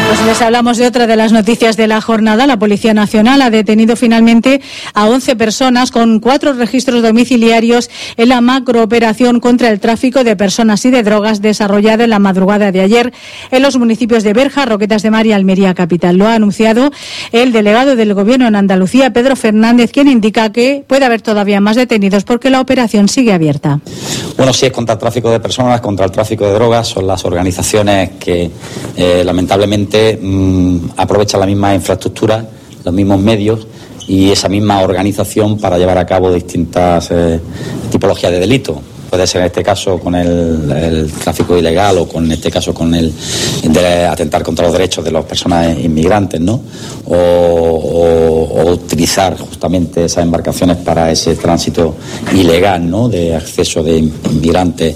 Pues les hablamos de otra de las noticias de la jornada. La Policía Nacional ha detenido finalmente a 11 personas con 4 registros domiciliarios en la macrooperación contra el tráfico de personas y de drogas desarrollada en la madrugada de ayer en los municipios de Berja, Roquetas de Mar y Almería capital. Lo ha anunciado el delegado del Gobierno en Andalucía, Pedro Fernández, quien indica que puede haber todavía más detenidos porque la operación sigue abierta. Bueno, sí, es contra el tráfico de personas, contra el tráfico de drogas. Son las organizaciones que lamentablemente aprovechan la misma infraestructura, los mismos medios y esa misma organización para llevar a cabo distintas tipologías de delito. Puede ser en este caso con el tráfico ilegal o en este caso con el de atentar contra los derechos de las personas inmigrantes, ¿no? O utilizar justamente esas embarcaciones para ese tránsito ilegal, ¿no? De acceso de inmigrantes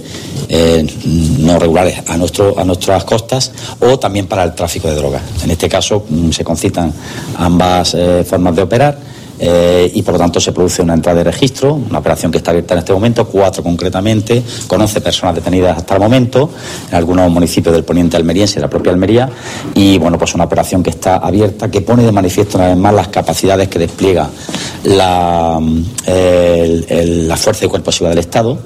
no regulares a nuestras costas, o también para el tráfico de drogas. En este caso se concitan ambas formas de operar. Y por lo tanto se produce una entrada de registro, una operación que está abierta en este momento, 4 concretamente, con 11 personas detenidas hasta el momento, en algunos municipios del poniente almeriense y de la propia Almería, y bueno, pues una operación que está abierta, que pone de manifiesto una vez más las capacidades que despliega la Fuerza y Cuerpo de Seguridad del Estado,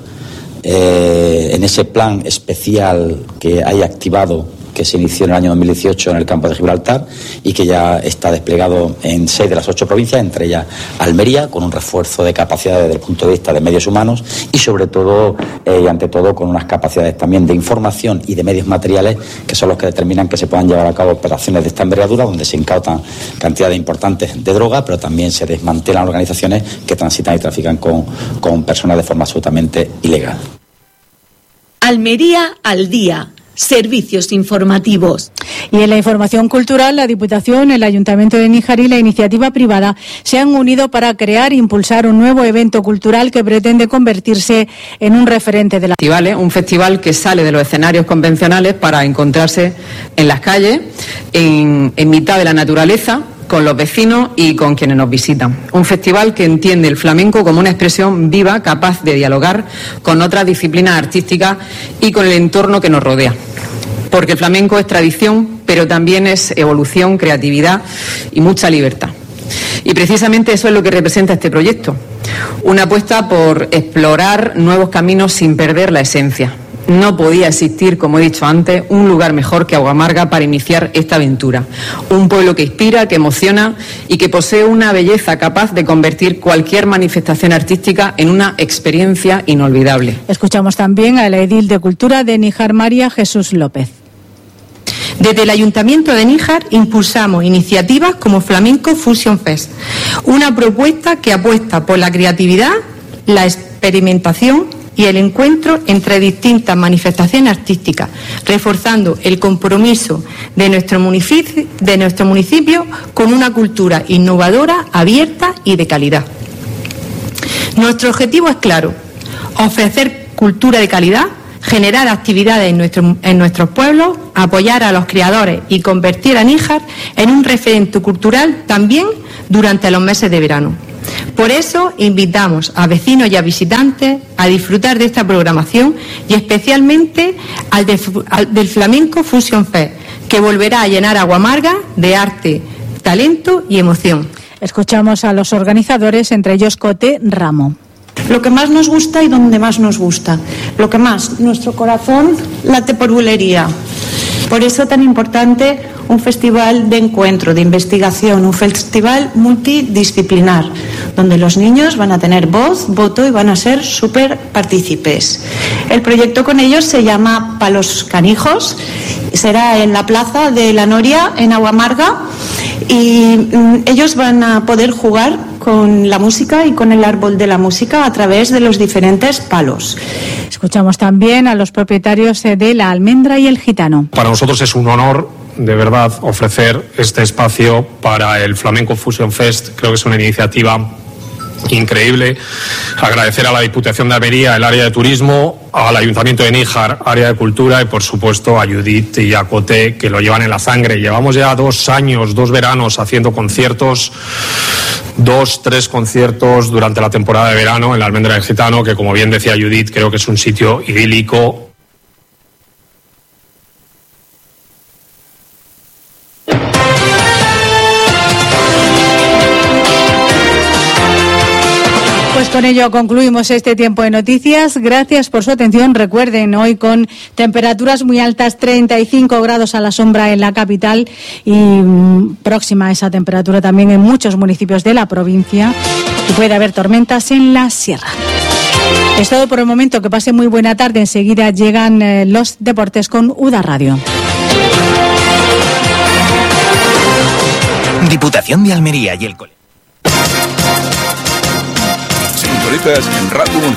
en ese plan especial que hay activado, que se inició en el año 2018 en el campo de Gibraltar y que ya está desplegado en 6 de las 8 provincias, entre ellas Almería, con un refuerzo de capacidades desde el punto de vista de medios humanos y sobre todo y ante todo con unas capacidades también de información y de medios materiales que son los que determinan que se puedan llevar a cabo operaciones de esta envergadura, donde se incautan cantidades importantes de droga, pero también se desmantelan organizaciones que transitan y trafican con personas de forma absolutamente ilegal. Almería al día. Servicios informativos. Y en la información cultural, la Diputación, el Ayuntamiento de Níjar y la iniciativa privada se han unido para crear e impulsar un nuevo evento cultural que pretende convertirse en un referente de la... Un festival que sale de los escenarios convencionales para encontrarse en las calles, en mitad de la naturaleza, con los vecinos y con quienes nos visitan. Un festival que entiende el flamenco como una expresión viva, capaz de dialogar con otras disciplinas artísticas y con el entorno que nos rodea. Porque el flamenco es tradición, pero también es evolución, creatividad y mucha libertad. Y precisamente eso es lo que representa este proyecto. Una apuesta por explorar nuevos caminos sin perder la esencia. No podía existir, como he dicho antes, un lugar mejor que Aguamarga para iniciar esta aventura. Un pueblo que inspira, que emociona y que posee una belleza capaz de convertir cualquier manifestación artística en una experiencia inolvidable. Escuchamos también al edil de Cultura de Níjar, María Jesús López. Desde el Ayuntamiento de Níjar impulsamos iniciativas como Flamenco Fusion Fest, una propuesta que apuesta por la creatividad, la experimentación y el encuentro entre distintas manifestaciones artísticas, reforzando el compromiso de nuestro municipio con una cultura innovadora, abierta y de calidad. Nuestro objetivo es claro: ofrecer cultura de calidad, generar actividades en nuestros pueblos, apoyar a los creadores y convertir a Níjar en un referente cultural también durante los meses de verano. Por eso invitamos a vecinos y a visitantes a disfrutar de esta programación y especialmente del Flamenco Fusion Fest, que volverá a llenar Aguamarga de arte, talento y emoción. Escuchamos a los organizadores, entre ellos Cote Ramo. Lo que más nos gusta y donde más nos gusta. Lo que más, nuestro corazón late por bulería. Por eso tan importante un festival de encuentro, de investigación, un festival multidisciplinar, donde los niños van a tener voz, voto y van a ser súper partícipes. El proyecto con ellos se llama Palos Canijos, será en la Plaza de la Noria, en Aguamarga, y ellos van a poder jugar con la música y con el árbol de la música a través de los diferentes palos. Escuchamos también a los propietarios de La Almendra y El Gitano. Para nosotros es un honor, de verdad, ofrecer este espacio para el Flamenco Fusion Fest. Creo que es una iniciativa increíble. Agradecer a la Diputación de Almería, el área de turismo, al Ayuntamiento de Níjar, área de cultura, y por supuesto a Judith y a Cote, que lo llevan en la sangre. Llevamos ya 2 años, 2 veranos haciendo conciertos, 2-3 conciertos durante la temporada de verano en la Almendra del Gitano, que, como bien decía Judith, creo que es un sitio idílico. Pues con ello concluimos este tiempo de noticias. Gracias por su atención. Recuerden, hoy con temperaturas muy altas, 35 grados a la sombra en la capital y próxima a esa temperatura también en muchos municipios de la provincia. Y puede haber tormentas en la sierra. Es todo por el momento. Que pase muy buena tarde. Enseguida llegan los deportes con UDA Radio. Diputación de Almería y el Sintonizas en Radio